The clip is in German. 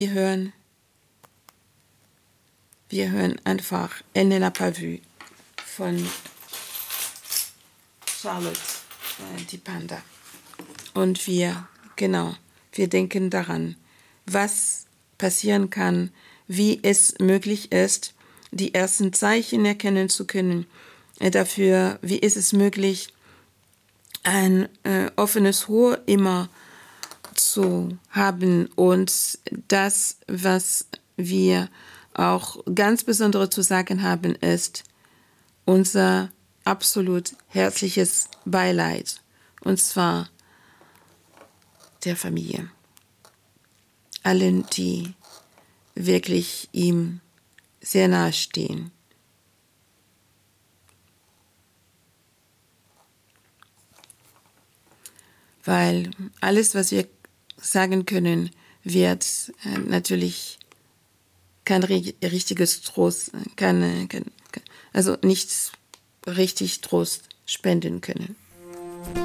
wir hören einfach Elle ne l'a pas vu von Charlotte, die Panda. Und wir denken daran, was passieren kann, wie es möglich ist, die ersten Zeichen erkennen zu können, dafür, wie ist es möglich, ein offenes Ohr immer zu haben und das, was wir auch ganz besonders zu sagen haben, ist unser absolut herzliches Beileid, und zwar der Familie. Allen, die wirklich ihm sehr nahe stehen. Weil alles, was wir sagen können, wird natürlich kein richtiges Trost, also nichts richtig Trost spenden können.